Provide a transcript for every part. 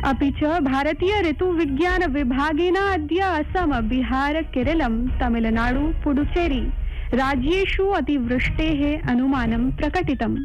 अपि च भारतीय ऋतुविज्ञान विभागेन अद्य असम, बिहार, केरलम, तमिलनाडु, पुडुचेरी राज्येषु अतिवृष्टेः अनुमानं प्रकटितम्।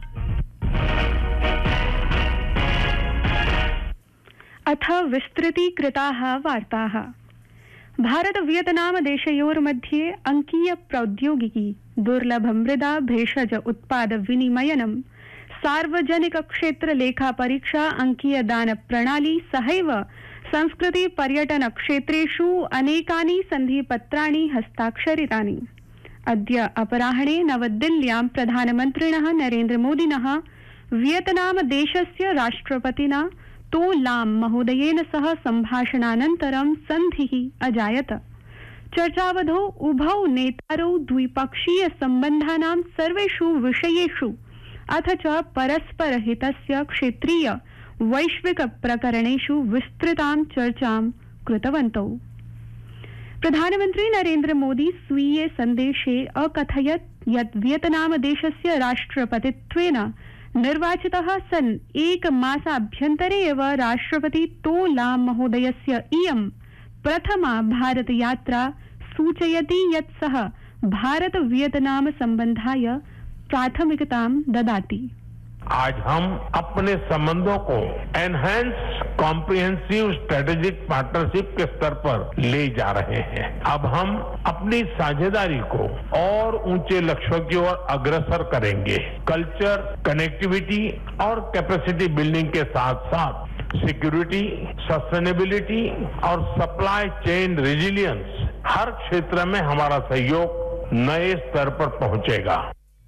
अथ विस्तृतीकृताः वार्ताः। भारत वियतनाम देशयोर्मध्ये अंकीय प्रौद्योगिकी, दुर्लभ मृदा भेषज उत्पाद विनिमयनं, सार्वजनिक क्षेत्र लेखा परीक्षा, अंकीय दान प्रणाली सहैव संस्कृति पर्यटन क्षेत्रेषु अनेकानि सन्धिपत्राणि हस्ताक्षरितानि। अद्य अपराह्णे नवदिल्ल्यां प्रधानमन्त्रिणः नरेन्द्रमोदिनः वियतनाम देशस्य राष्ट्रपतिना तो लाम महोदयेन सह सम्भाषणानन्तरं सन्धिः अजायत। चर्चावधौ उभौ नेतारौ द्विपक्षीय सम्बन्धानां सर्वेषु विषयेषु अथ च परस्परहितस्य क्षेत्रीय वैश्विक प्रकरणेषु विस्तृतां चर्चां कृतवन्तौ। प्रधानमन्त्री नरेन्द्र मोदी स्वीये सन्देशे अकथयत् यत् वियतनाम देशस्य राष्ट्रपतित्वेन निर्वाचितः सन् एकमासाभ्यन्तरे एव राष्ट्रपति तो लाम महोदयस्य इयं प्रथमा भारत यात्रा सूचयति यत् सः भारत वियतनाम संबंधाय प्राथमिकतां ददाति। आज हम अपने संबंधों को एनहांस कॉम्प्रिहेंसिव स्ट्रेटेजिक पार्टनरशिप के स्तर पर ले जा रहे हैं। अब हम अपनी साझेदारी को और ऊंचे लक्ष्यों की ओर अग्रसर करेंगे। कल्चर, कनेक्टिविटी और कैपेसिटी बिल्डिंग के साथ साथ सिक्योरिटी, सस्टेनेबिलिटी और सप्लाई चेन रेजिलियंस, हर क्षेत्र में हमारा सहयोग नए स्तर पर पहुंचेगा।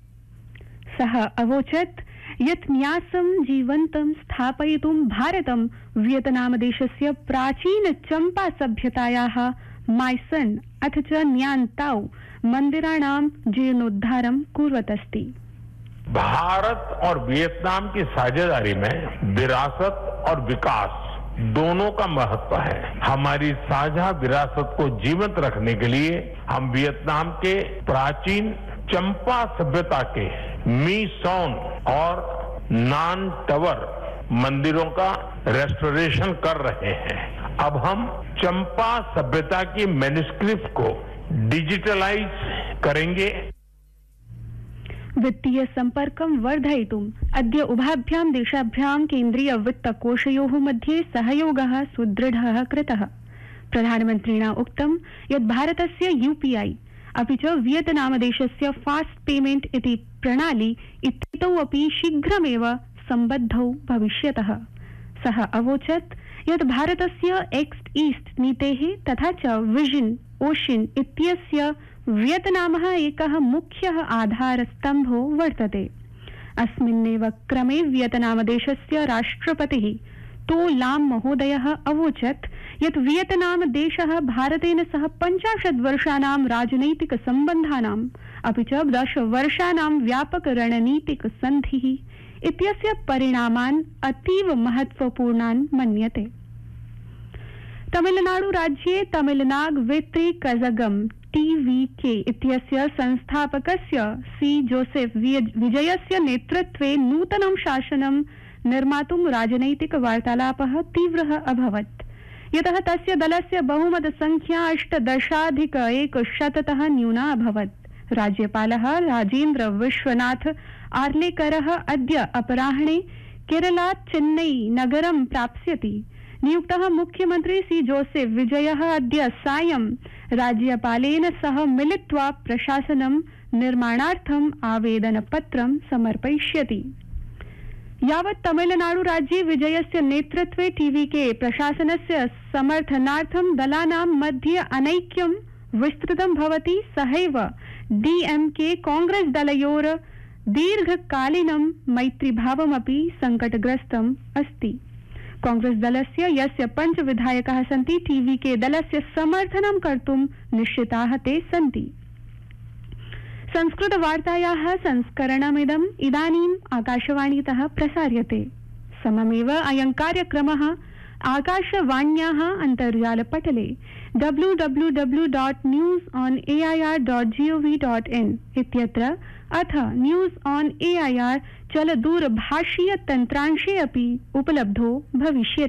सः अवोचत् यत् न्यासं जीवन्तं स्थापयितुं भारतं वियतनाम देशस्य प्राचीन चंपा सभ्यतायाः माइसन अथ च न्यान ताओ मंदिराणां जीर्णोद्धारं कुर्वत् अस्ति। भारत और वियतनाम की साझेदारी में विरासत और विकास दोनों का महत्व है। हमारी साझा विरासत को जीवंत रखने के लिए हम वियतनाम के प्राचीन चंपा सभ्यता के मी सॉन और नान टवर मंदिरों का रेस्टोरेशन कर रहे हैं। अब हम चंपा सभ्यता की मैन्युस्क्रिप्ट को डिजिटलाइज करेंगे। वित्तीय संपर्कं वर्धयितुम् अद्य उभाभ्यां देशाभ्यां केन्द्रीय वित्तकोषयोः मध्ये सहयोगः सुदृढः कृतः। प्रधानमन्त्रिणा उक्तं यत् भारतस्य यूपीआई अपि च वियतनाम देशस्य फास्ट पेमेंट इति प्रणाली इत्येतौ अपि शीघ्रमेव सम्बद्धौ भविष्यतः। सः अवोचत् यत् भारतस्य एक्ट ईस्ट नीतेः तथा च विजन ओशन इत्यस्य वियतनामः एकः मुख्यः आधारस्तम्भो वर्तते। अस्मिन्नेव क्रमे वियतनाम देशस्य राष्ट्रपतिः तो लाम महोदयः अवोचत् यत् वियतनाम देशः भारतेन सह 50 वर्षाणां राजनैतिक सम्बन्धानाम् अपि च 10 वर्षाणां व्यापक रणनीतिक सन्धिः इत्यस्य परिणामान् अतीव महत्वपूर्णान् मन्यते। तमिलनाडु राज्ये तमिलनाग वेत्री कजगम TVK इत्यस्य संस्थापकस्य सी जोसेफ विजयस्य नेतृत्वे नूतनं शासनं निर्मातुं राजनैतिक वार्तालापः तीव्रः अभवत्, यतः तस्य दलस्य बहुमत संख्या 18,100तः न्यूना अभवत्। राज्यपालः राजेन्द्र विश्वनाथ आर्लेकरः अद्य अपराह्णे केरलात् चेन्नई नगरं प्राप्स्यति। नियुक्तः मुख्यमन्त्री सी जोसेफ विजयः अद्य सायं राज्यपालेन सह मिलित्वा प्रशासनं निर्माणार्थम् आवेदनपत्रं समर्पयिष्यति। यावत् तमिलनाडु राज्ये विजयस्य नेतृत्वे TVK प्रशासनस्य समर्थनार्थं दलानां मध्ये अनैक्यं विस्तृतं भवति, सहैव DMK कांग्रेस दलयोर दीर्घकालीनं मैत्रीभावमपि संकटग्रस्तम् अस्ति। कांग्रेस दलस्य यस्य 5 विधायकाः सन्ति TVK दलस्य समर्थनं कर्तुं निश्चिताः ते सन्ति। संस्कृत वार्तायाः संस्करणमिदम् इदानीम् आकाशवाणीतः प्रसार्यते। सममेव अयं कार्यक्रमः आकाशवाण्याः अन्तर्जालपटले www.newsonair.gov.in इत्यत्र अथ न्यूज ऑन AIR चलदूरभाषीय तन्त्रांशे अपि उपलब्धो भविष्यति।